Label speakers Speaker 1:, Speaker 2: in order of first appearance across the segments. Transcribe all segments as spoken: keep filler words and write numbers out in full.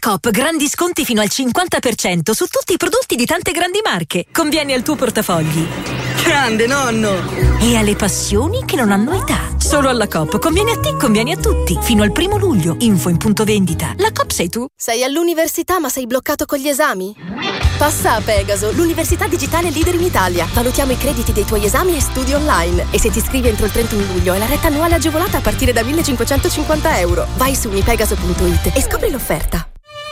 Speaker 1: Coop grandi sconti fino al cinquanta per cento su tutti i prodotti di tante grandi marche. Conviene al tuo portafogli.
Speaker 2: Grande nonno!
Speaker 1: E alle passioni che non hanno età. Solo alla Coop. Conviene a te, conviene a tutti. Fino al primo luglio. Info in punto vendita. La Coop sei tu.
Speaker 3: Sei all'università ma sei bloccato con gli esami? Passa a Pegaso, l'università digitale leader in Italia. Valutiamo i crediti dei tuoi esami e studi online. E se ti iscrivi entro il trentuno luglio hai la retta annuale agevolata a partire da millecinquecentocinquanta euro. Vai su unipegaso punto it e scopri l'offerta.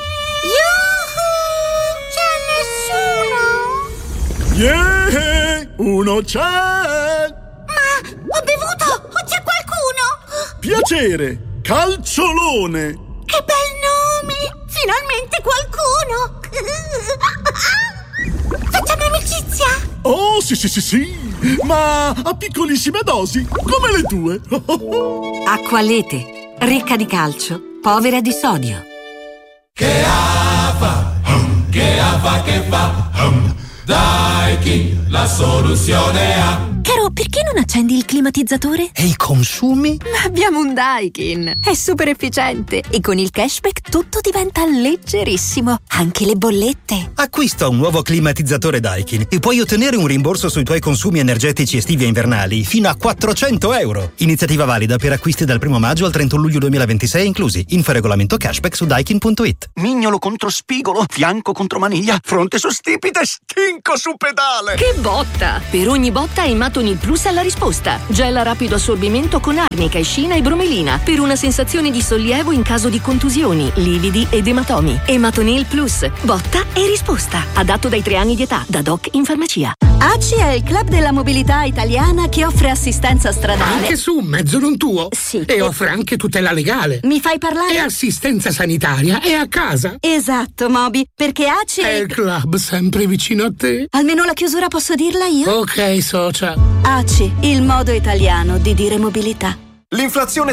Speaker 4: Yuhu! C'è nessuno? Yeah! Uno c'è!
Speaker 5: Ma ho bevuto! O c'è qualcuno?
Speaker 4: Piacere! Calciolone!
Speaker 5: Che bel nome! Finalmente qualcuno! Facciamo amicizia?
Speaker 4: Oh, sì, sì, sì, sì! Ma a piccolissime dosi, come le tue!
Speaker 6: Acqualete, ricca di calcio, povera di sodio.
Speaker 7: Che afa, hum, che afa che fa, hum. Daikin, la soluzione ha.
Speaker 1: Caro, perché non accendi il climatizzatore?
Speaker 8: E i consumi?
Speaker 1: Ma abbiamo un Daikin. È super efficiente e con il cashback tutto diventa leggerissimo. Anche le bollette.
Speaker 8: Acquista un nuovo climatizzatore Daikin e puoi ottenere un rimborso sui tuoi consumi energetici estivi e invernali fino a quattrocento euro. Iniziativa valida per acquisti dal primo maggio al trentuno luglio duemilaventisei inclusi. Info regolamento cashback su daikin punto it.
Speaker 9: Mignolo contro spigolo, fianco contro maniglia, fronte su stipite, stinco su pedale.
Speaker 10: Che botta! Per ogni botta Ematonil Plus ha la risposta. Gel a rapido assorbimento con arnica, escina e bromelina per una sensazione di sollievo in caso di contusioni, lividi ed ematomi. Ematonil Plus. Botta e risposta. Adatto dai tre anni di età. Da doc in farmacia.
Speaker 11: A C I è il club della mobilità italiana che offre assistenza stradale.
Speaker 12: Anche su un mezzo non tuo?
Speaker 11: Sì.
Speaker 12: E offre anche tutela legale.
Speaker 11: Mi fai parlare?
Speaker 12: E assistenza sanitaria e a casa.
Speaker 11: Esatto, Moby, perché A C I
Speaker 12: è il club sempre vicino a te.
Speaker 11: Almeno la chiusura posso dirla io?
Speaker 12: Ok, socia.
Speaker 11: A C I, il modo italiano di dire mobilità.
Speaker 13: L'inflazione